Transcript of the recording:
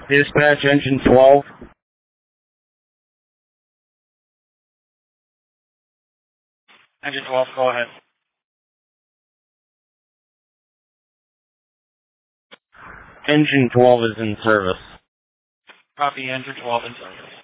Dispatch engine 12. Engine 12, go ahead. Engine 12 is in service. Copy, engine 12 in service.